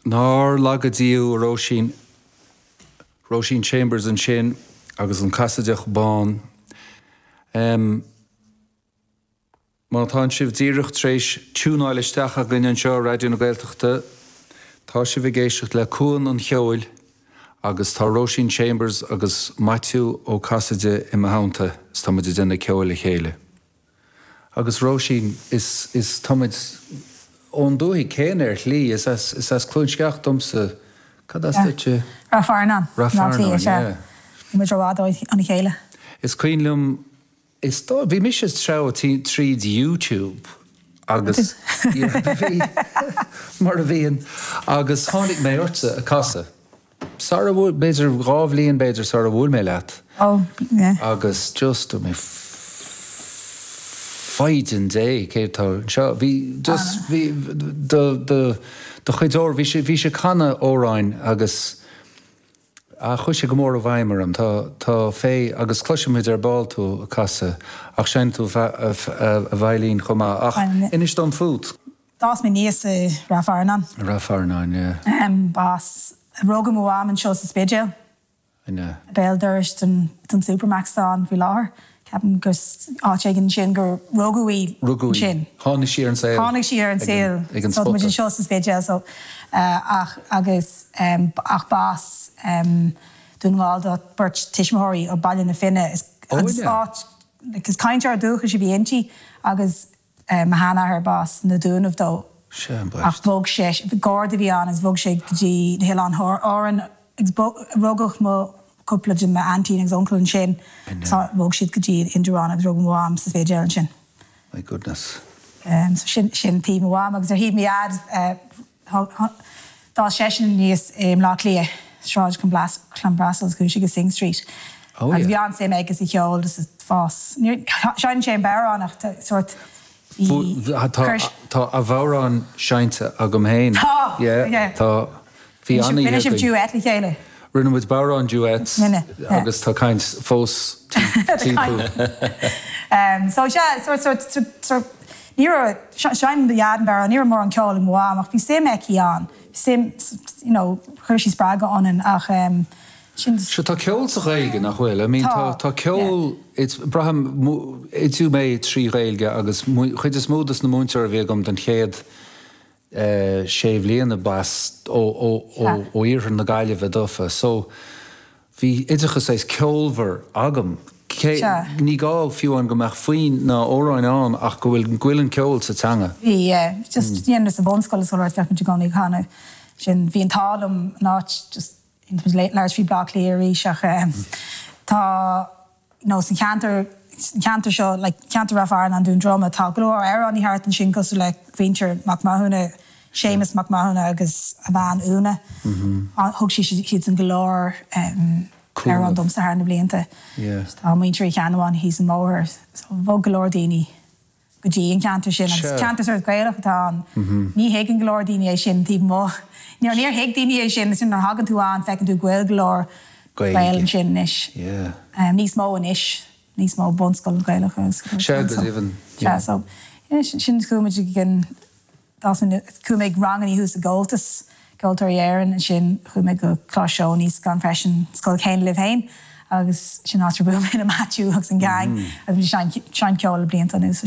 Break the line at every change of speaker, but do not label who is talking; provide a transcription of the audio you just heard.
Nár lagadíú Roisin Chambers an sin agus an casadeach bán. Má tá sibh díireacht trééis túúnáil isteach a gine seo radio na Gaeltachta, tá si bh géisteach le cuan an cheoil agus tá Roisin Chambers agus Matthew ó Casade i Mahanta is táid denna ceoil le chéile. Agus Roisin is táid ón dúí céanar lí is as clúnsceach domsa cad as duite?
Rafarnan.
Rafarnan, yeah.
Muid rádáid an chéile.
Is cuinlumm is dó bhí mis treo tríd YouTube agus mar a bhíon agus tháinig mé orsa a casa. Sara bhfuil beidir rábhlíon beidir sara bhfuil mé leat. Agus just mé fighting day céirtá seo bhí just bhí do chuidóir bhí sé canna óráin agus a chuis sé go mór a bhaimar tá fé agus cloisiimiid ar báil tú a casa ach sein tú a bhailín chumá ach inis don fút.
Dás mé níos Rafarnan.
Rafarnan, yeah.
Bás rógam mháam an seo sa spéidéal. Béal dúirt an Supermax an bhí láthair. Ceapan gus áitigh sin gur rógaí sin.
Tháinig siar an saoil.
Tháinig siar an saoil. So muid an seo sa spéidéal so agus ach bás dún ngáil dat burt tiismóirí ó bailin na finne is caiinte ar dúcha sé bhíonntí agus mahanana ar bás na dúnmh dó. Ach bhóg sé gáda bhí an is bhóg sé gotí na héile an áran rógach má cúpla de antí agus oncle sin bhóg siad gotí indraán agus róg mháam sa spéidéal sin.
My goodness.
So sin tí mháam agus ar híb miad dá sesin níos lá lia Shráid Clonbrasils go sigus Sing Street. Agus bhí an sé méid agus I cheol is fás. Sein sé bearánach sort
Tá a bhórán seinte a go mhéin.
Tá
bhí anna
Minne sibh duet le chéile.
Rinne with bórán duet agus tá caint fós tíú.
So sort ní sein de jaden bar ní mór an ceáil an mháam ach bhí sé meici an. Chuir sí sprága anan ach
Se tá ceol sa réige nach bhfuil. I mean, tá ceol braham tú mé trí réilge agus chuid is módas na múntar a bhí gom den chéad sé bhbliana bas ó íorthair na gaiile bheith dofa. So bhí idechas éis ceolmhar agam. Ní gáil fiúan go meach faoin na óráin an ach go bhfuil ghuiilin ceol sa teanga.
Bhí, just dhéanana sa bonscoil is óráid feicn te gánaí chana. Sin bhí an tálam náit just leir fhí blá léirí seach tá san cheantar seo le cheantar Rafarnan an dún drama tá glóir ar an í hart an sin cosú le bhíontar Macmahona Séamus Macmahona agus a bhean úna. Thug siad an glóir ar an dom sa haar na blianta. Tá muon trí cheanháin hís an móthir bhóg glóir daoine go dtí an cheantar sin agus cheantar ar gaiileach atá ní héag an glóir daoine é sin tí mó. Níor héag daoine é sin sin ar hagan tú an fecinn tú ghuiil glóir gail an sin isis. Níos mó an isis, níos mó bonscoil gaiileach. So sin cúmaid gin cúmaid ranganí hús a ggóiltas Gultar éan sin chuime go chláseo níos gan freisin scoil céin libh hain agus sin átar bú a Matthew agus an gang agus sean ceol blianta nús